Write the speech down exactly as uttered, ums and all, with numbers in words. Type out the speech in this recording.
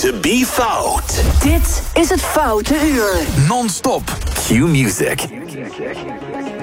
to be fout. Dit is het Foute Uur. Non-stop. Q Music.